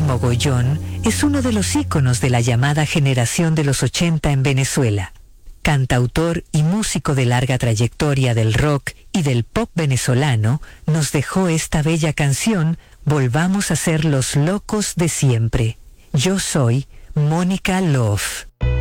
Mogollón es uno de los íconos de la llamada generación de los 80 en Venezuela. Cantautor y músico de larga trayectoria del rock y del pop venezolano, nos dejó esta bella canción, Volvamos a ser los locos de siempre. Yo soy Mónica Love.